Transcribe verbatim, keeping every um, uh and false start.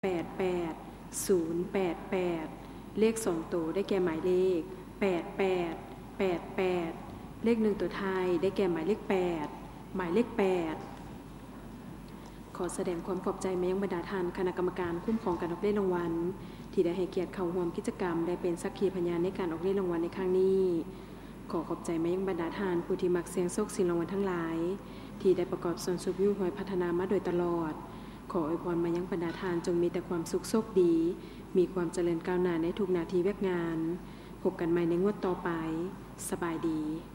แปด แปด ศูนย์ แปด แปดเลขสองตัวได้แก่หมายเลขแปด แปด แปด แปดเลขหนึ่งตัวท้ายได้แก่หมายเลขแปดหมายเลขแปดขอแสดงความขอบใจมายังบรรดาท่านคณะกรรมการคุ้มครองการออกเลขรางวัลที่ได้ให้เกียรติเข้าร่วมกิจกรรมได้เป็นสักขีพยานในการออกเลขรางวัลในครั้งนี้ขอขอบใจมายังบรรดาท่านผู้ที่มักเสี่ยงโชคสิ่งรางวัลทั้งหลายที่ได้ประกอบส่วนสุขวิวหวยพัฒนามาโดยตลอดขออวยพรมายังบรรดาท่านจงมีแต่ความสุขโชคดีมีความเจริญก้าวหน้าในทุกนาทีเวียกงานพบกันใหม่ในงวดต่อไปสบายดี